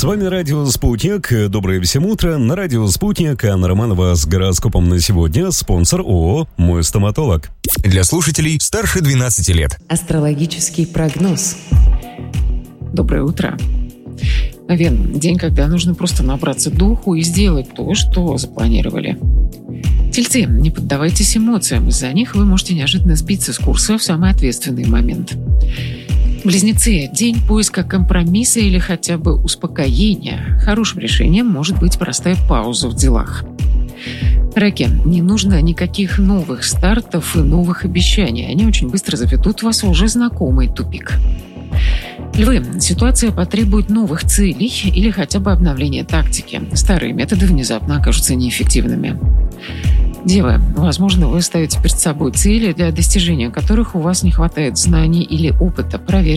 С вами радио «Спутник». Доброе всем утро. На радио «Спутник» Анна Романова с гороскопом на сегодня. Спонсор ООО «Мой стоматолог». Для слушателей старше 12 лет. Астрологический прогноз. Доброе утро. Овен, день, когда нужно просто набраться духу и сделать то, что запланировали. Тельцы, не поддавайтесь эмоциям. Из-за них вы можете неожиданно сбиться с курса в самый ответственный момент. Близнецы, день поиска компромисса или хотя бы успокоения. Хорошим решением может быть простая пауза в делах. Раки, не нужно никаких новых стартов и новых обещаний. Они очень быстро заведут вас в уже знакомый тупик. Львы, ситуация потребует новых целей или хотя бы обновления тактики. Старые методы внезапно окажутся неэффективными. Девы, возможно, вы ставите перед собой цели, для достижения которых у вас не хватает знаний или опыта. Проверьте